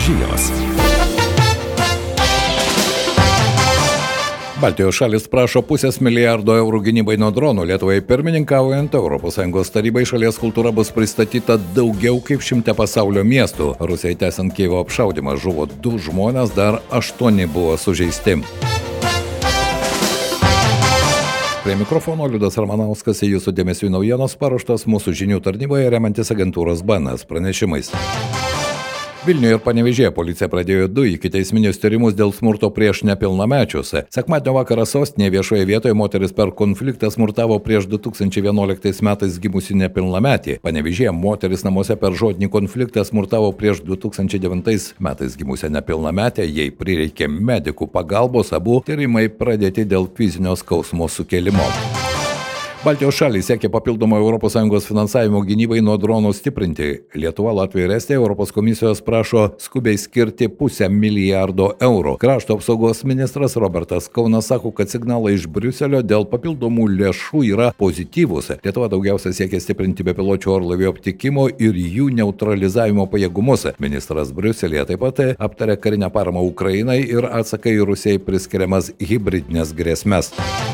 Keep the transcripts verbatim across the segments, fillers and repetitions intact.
Žinios. Baltijos šalis prašo pusės milijardo eurų gynybai nuo dronų. Lietuvai pirmininkaujant Europos Sąjungos tarybai šalies kultūra bus pristatyta daugiau kaip šimte pasaulio miestų. Rusijai tęsiant Kijevo apšaudymą žuvo du žmonės, dar aštuoni buvo sužeisti. Prie mikrofono Liudas Ramanauskas, jūsų dėmesiui naujienos paruoštos mūsų žinių tarnyboje remiantis agentūros B N S pranešimais. Vilniuje ir Panevėžyje policija pradėjo du ikiteisminius tyrimus dėl smurto prieš nepilnamečius. Sekmadienio vakarą sostinėje viešoje vietoje moteris per konfliktą smurtavo prieš du tūkstančiai vienuoliktais metais gimusį nepilnametį. Panevėžyje moteris namuose per žodinį konfliktą smurtavo prieš du tūkstančiai devintais metais gimusią nepilnametę. Jai prireikė medikų pagalbos, abu tyrimai pradėti dėl fizinio skausmo sukėlimo. Baltijos šalys siekia papildomo Europos Sąjungos finansavimo gynybai nuo dronų stiprinti. Lietuva, Latvija ir Estija Europos komisijos prašo skubiai skirti pusę milijardo eurų. Krašto apsaugos ministras Robertas Kaunas sako, kad signalai iš Briuselio dėl papildomų lėšų yra pozityvūs. Lietuva daugiausia siekia stiprinti bepiločių orlaivių aptikimo ir jų neutralizavimo pajėgumus. Ministras Briuselėje taip pat aptarė karinę paramą Ukrainai ir atsaką į Rusijai priskiriamas hibridinės grėsmes.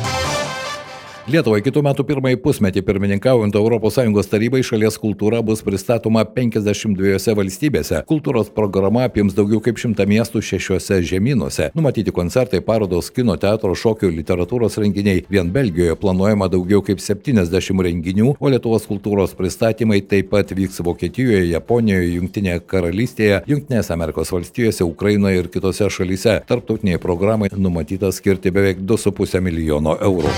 Lietuvai kitų metų pirmąjį pusmetį pirmininkaujant Europos Sąjungos tarybai šalies kultūra bus pristatoma penkiasdešimt dviejose valstybėse. Kultūros programa apims daugiau kaip šimtą miestų šešiuose žemynuose. Numatyti koncertai, parodos, kino, teatro, šokių, literatūros renginiai. Vien Belgijoje planuojama daugiau kaip septyniasdešimt renginių, o Lietuvos kultūros pristatymai taip pat vyks Vokietijoje, Japonijoje, Jungtinėje karalystėje, Jungtinėse Amerikos valstijose, Ukrainoje ir kitose šalyse. Tarptautiniai programai numatyta skirti beveik du su puse milijono eurų.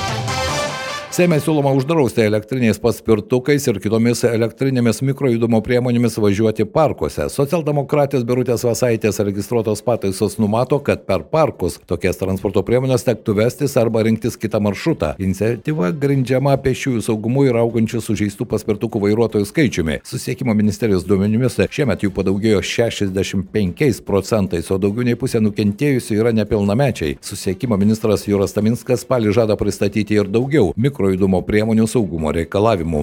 Seime siūloma uždrausti elektriniais paspirtukais ir kitomis elektrinėmis mikrojudumo priemonėmis važiuoti parkuose. Socialdemokratės Birutės Vasaitės registruotos pataisos numato, kad per parkus tokias transporto priemonės tektų vestis arba rinktis kitą maršrutą. Iniciatyva grindžiama pėsčiųjų saugumu ir augančių sužeistų paspirtukų vairuotojų skaičiumi. Susisiekimo ministerijos duomenimis šiemet jų padaugėjo šešiasdešimt penkiais procentais, o daugiau nei pusė nukentėjusių yra nepilnamečiai. Susisiekimo ministras Juras Taminskas spalį žada pristatyti ir daugiau mikro judumo priemonių saugumo reikalavimų.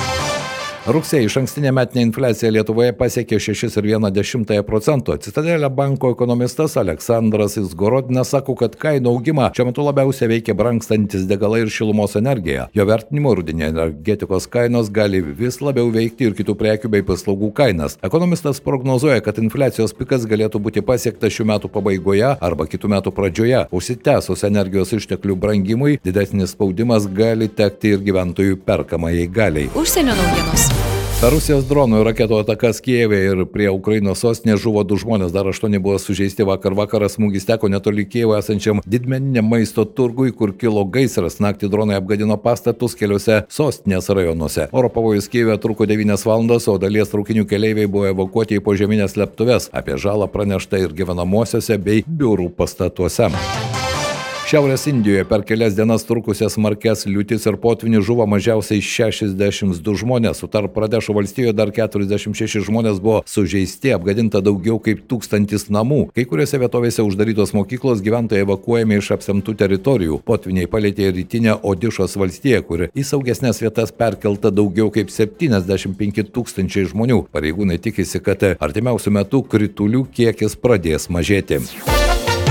Rugsėjį išankstinė metinė infliacija Lietuvoje pasiekė šeši ir vieną dešimtąją procento. Citadelė banko ekonomistas Aleksandras Izgorodinas sako, kad kainų augimą šiuo metu labiausiai veikia brangstantis degalai ir šilumos energija. Jo vertinimo rudenį energetikos kainos gali vis labiau veikti ir kitų prekių bei paslaugų kainas. Ekonomistas prognozuoja, kad infliacijos pikas galėtų būti pasiektas šių metų pabaigoje arba kitų metų pradžioje. Užsitęsus energijos išteklių brangimui, didesnis spaudimas gali tekti ir gyventojų perkamajai galiai. Užsienio naujienos. Per Rusijos dronų ir raketų atakas Kijeve ir prie Ukrainos sostinės žuvo du žmonės, dar aštuoni buvo sužeisti. Vakar vakarą smūgis teko netoli Kijevo esančiam didmeniniam maisto turgui, kur kilo gaisras. Naktį dronai apgadino pastatus keliose sostinės rajonuose. Oro pavojus Kijeve truko devynias valandas, o dalies traukinių keleiviai buvo evakuoti į požeminės slėptuves. Apie žalą pranešta ir gyvenamuosiuose bei biurų pastatuose. Šiaurės Indijoje per kelias dienas trukusias smarkias liūtis ir potvynis žuvo mažiausiai šešiasdešimt du žmonės. Utar Pradešo valstijoje dar keturiasdešimt šeši žmonės buvo sužeisti, apgadinta daugiau kaip tūkstantis namų. Kai kuriuose vietovėse uždarytos mokyklos, gyventojai evakuojami iš apsemtų teritorijų. Potviniai palietė rytinę Odišos valstiją, kur į saugesnės vietas perkelta daugiau kaip septyniasdešimt penki tūkstančiai žmonių. Pareigūnai tikisi, kad artimiausiu metu kritulių kiekis pradės mažėti.